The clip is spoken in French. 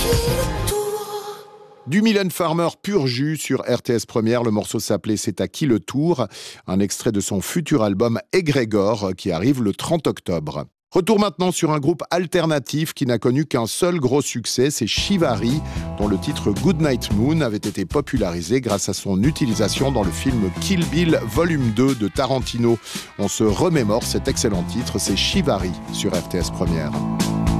Du Mylène Farmer pur jus sur RTS Première, le morceau s'appelait C'est à qui le tour, un extrait de son futur album Égrégore qui arrive le 30 octobre. Retour maintenant sur un groupe alternatif qui n'a connu qu'un seul gros succès, c'est Shivari, dont le titre Goodnight Moon avait été popularisé grâce à son utilisation dans le film Kill Bill Volume 2 de Tarantino. On se remémore cet excellent titre, c'est Shivari sur RTS Première.